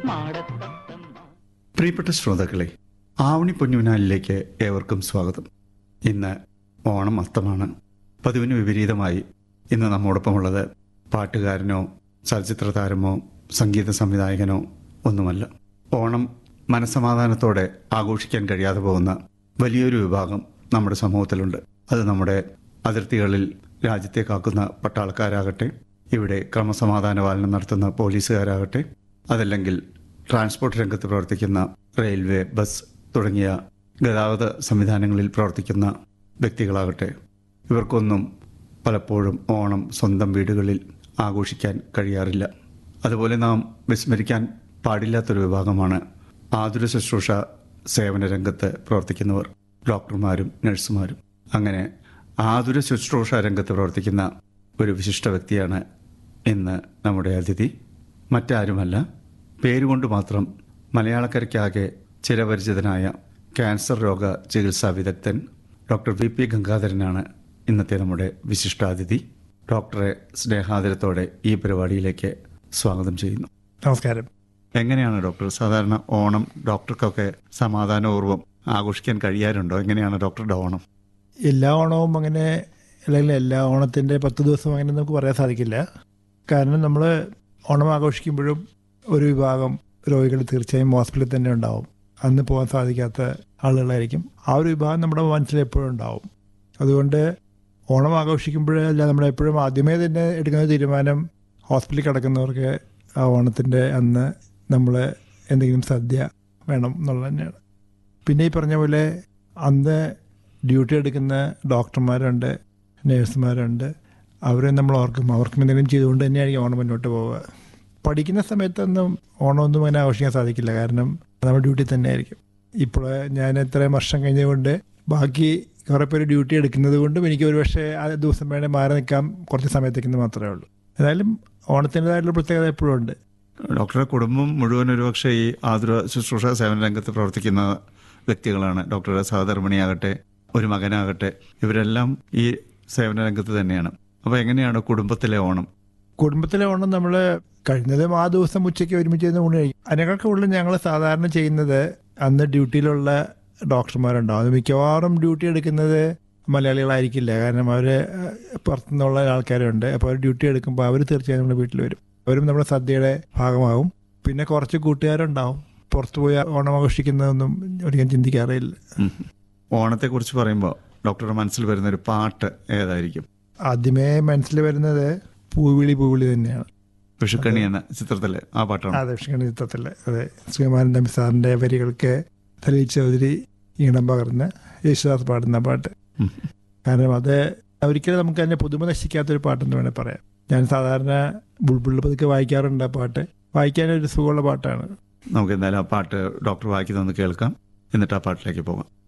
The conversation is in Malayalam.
പ്രിയപ്പെട്ട ശ്രോതാക്കളെ, ആവണി പൊന്നുവിനാലിലേക്ക് ഏവർക്കും സ്വാഗതം. ഇന്ന് ഓണം അത്തമാണ്. പതിവിന് വിപരീതമായി ഇന്ന് നമ്മോടൊപ്പമുള്ളത് പാട്ടുകാരനോ ചലച്ചിത്ര താരമോ സംഗീത സംവിധായകനോ ഒന്നുമല്ല. ഓണം മനസ്സമാധാനത്തോടെ ആഘോഷിക്കാൻ കഴിയാതെ പോകുന്ന വലിയൊരു വിഭാഗം നമ്മുടെ സമൂഹത്തിലുണ്ട്. അത് നമ്മുടെ അതിർത്തികളിൽ രാജ്യത്തെ കാക്കുന്ന പട്ടാളക്കാരാകട്ടെ, ഇവിടെ ക്രമസമാധാന പാലനം നടത്തുന്ന പോലീസുകാരാകട്ടെ, അതല്ലെങ്കിൽ ട്രാൻസ്പോർട്ട് രംഗത്ത് പ്രവർത്തിക്കുന്ന റെയിൽവേ, ബസ് തുടങ്ങിയ ഗതാഗത സംവിധാനങ്ങളിൽ പ്രവർത്തിക്കുന്ന വ്യക്തികളാകട്ടെ, ഇവർക്കൊന്നും പലപ്പോഴും ഓണം സ്വന്തം വീടുകളിൽ ആഘോഷിക്കാൻ കഴിയാറില്ല. അതുപോലെ നാം വിസ്മരിക്കാൻ പാടില്ലാത്തൊരു വിഭാഗമാണ് ആതുര ശുശ്രൂഷ സേവന രംഗത്ത് പ്രവർത്തിക്കുന്നവർ, ഡോക്ടർമാരും നഴ്സുമാരും. അങ്ങനെ ആതുര ശുശ്രൂഷ രംഗത്ത് പ്രവർത്തിക്കുന്ന ഒരു വിശിഷ്ട വ്യക്തിയാണ് ഇന്ന് നമ്മുടെ അതിഥി. മറ്റാരുമല്ല, പേരുകൊണ്ട് മാത്രം മലയാളക്കരയ്ക്കാകെ ചിരപരിചിതനായ ക്യാൻസർ രോഗ ചികിത്സാ വിദഗ്ധൻ ഡോക്ടർ VP ഗംഗാധരനാണ് ഇന്നത്തെ നമ്മുടെ വിശിഷ്ടാതിഥി. ഡോക്ടറെ സ്നേഹാദരത്തോടെ ഈ പരിപാടിയിലേക്ക് സ്വാഗതം ചെയ്യുന്നു. നമസ്കാരം. എങ്ങനെയാണ് ഡോക്ടർ സാധാരണ ഓണം ഡോക്ടർക്കൊക്കെ സമാധാനപൂർവ്വം ആഘോഷിക്കാൻ കഴിയാറുണ്ടോ? എങ്ങനെയാണ് ഡോക്ടറുടെ ഓണം? എല്ലാ ഓണവും അങ്ങനെ, അല്ലെങ്കിൽ എല്ലാ ഓണത്തിൻ്റെ 10 ദിവസം അങ്ങനെ നമുക്ക് പറയാൻ സാധിക്കില്ല. കാരണം നമ്മൾ ഓണം ആഘോഷിക്കുമ്പോഴും ഒരു വിഭാഗം രോഗികൾ തീർച്ചയായും ഹോസ്പിറ്റലിൽ തന്നെ ഉണ്ടാവും. അന്ന് പോകാൻ സാധിക്കാത്ത ആളുകളായിരിക്കും. ആ ഒരു വിഭാഗം നമ്മുടെ മനസ്സിൽ എപ്പോഴും ഉണ്ടാവും. അതുകൊണ്ട് ഓണം ആഘോഷിക്കുമ്പോഴല്ല, നമ്മളെപ്പോഴും ആദ്യമേ തന്നെ എടുക്കുന്ന തീരുമാനം ഹോസ്പിറ്റലിൽ കിടക്കുന്നവർക്ക് ആ ഓണത്തിൻ്റെ അന്ന് നമ്മൾ എന്തെങ്കിലും സദ്യ വേണം എന്നുള്ളത് തന്നെയാണ്. പിന്നെ ഈ പറഞ്ഞ പോലെ അന്ന് ഡ്യൂട്ടി എടുക്കുന്ന ഡോക്ടർമാരുണ്ട്, നേഴ്സുമാരുണ്ട്. അവരെ നമ്മൾ ഓർക്കും, അവർക്കും എന്തെങ്കിലും ചെയ്തുകൊണ്ട് തന്നെയായിരിക്കും ഓണം മുന്നോട്ട് പോവുക. പഠിക്കുന്ന സമയത്തൊന്നും ഓണമൊന്നും അങ്ങനെ ആഘോഷിക്കാൻ സാധിക്കില്ല, കാരണം നമ്മൾ ഡ്യൂട്ടി തന്നെ ആയിരിക്കും. ഇപ്പോൾ ഞാൻ ഇത്രയും വർഷം കഴിഞ്ഞതുകൊണ്ട് ബാക്കി കുറേ പേര് ഡ്യൂട്ടി എടുക്കുന്നത് കൊണ്ടും എനിക്ക് ഒരു പക്ഷേ ആ ദിവസം വേണേൽ മാറി നിൽക്കാം, കുറച്ച് സമയത്തേക്കെന്ന് മാത്രമേ ഉള്ളൂ. ഏതായാലും ഓണത്തിൻ്റെതായിട്ടുള്ള പ്രത്യേകത എപ്പോഴും ഉണ്ട്. ഡോക്ടറുടെ കുടുംബം മുഴുവൻ ഒരുപക്ഷെ ഈ ആതുര ശുശ്രൂഷ സേവന രംഗത്ത് പ്രവർത്തിക്കുന്ന വ്യക്തികളാണ്. ഡോക്ടറുടെ സഹധർമ്മിണിയാകട്ടെ, ഒരു മകനാകട്ടെ, ഇവരെല്ലാം ഈ സേവന രംഗത്ത് തന്നെയാണ്. അപ്പോൾ എങ്ങനെയാണ് കുടുംബത്തിലെ ഓണം? കുടുംബത്തിലെ ഓണം നമ്മൾ കഴിഞ്ഞതും ആ ദിവസം ഉച്ചയ്ക്ക് ഒരുമിച്ച് ഊണ് കഴിക്കും. അതിനേക്കാൾ ഉള്ളിൽ ഞങ്ങൾ സാധാരണ ചെയ്യുന്നത്, അന്ന് ഡ്യൂട്ടിയിലുള്ള ഡോക്ടർമാരുണ്ടാവും. അത് മിക്കവാറും ഡ്യൂട്ടി എടുക്കുന്നത് മലയാളികളായിരിക്കില്ല, കാരണം അവർ പുറത്തുനിന്നുള്ള ആൾക്കാരുണ്ട്. അപ്പോൾ അവർ ഡ്യൂട്ടി എടുക്കുമ്പോൾ അവർ തീർച്ചയായും നമ്മുടെ വീട്ടിൽ വരും. അവരും നമ്മുടെ സദ്യയുടെ ഭാഗമാകും. പിന്നെ കുറച്ച് കൂട്ടുകാരുണ്ടാവും. പുറത്തു പോയി ഓണം ആഘോഷിക്കുന്നതൊന്നും ഒരിക്കലും ചിന്തിക്കാറില്ല. ഓണത്തെക്കുറിച്ച് പറയുമ്പോൾ ഡോക്ടറുടെ മനസ്സിൽ വരുന്ന ഒരു പാട്ട് ഏതായിരിക്കും? ആദ്യമേ മനസ്സിൽ വരുന്നത് പൂവിളി പൂവിളി തന്നെയാണ്. വിഷുക്കണി എന്ന ചിത്രത്തിലെ ആ പാട്ടാണ്. അതെ, വിഷുക്കണി ചിത്രത്തിലെ. അതെ, ശ്രീമാൻ നമ്പി സാറിൻ്റെ വരികൾക്ക് സലീൽ ചൗധരി ഈണം പകർന്ന് യേശുദാസ് പാടുന്ന പാട്ട്. കാരണം അത് ഒരിക്കലും നമുക്ക് അതിൻ്റെ പുതുമ നശിക്കാത്തൊരു പാട്ടെന്ന് വേണേൽ പറയാം. ഞാൻ സാധാരണ ബുൾബുളിൽ പതുക്കെ വായിക്കാറുണ്ട്. ആ പാട്ട് വായിക്കാനൊരു സുഖമുള്ള പാട്ടാണ്. നമുക്ക് എന്തായാലും ആ പാട്ട് ഡോക്ടർ വായിക്കുന്നതൊന്ന് കേൾക്കാം, എന്നിട്ട് ആ പാട്ടിലേക്ക് പോകാം.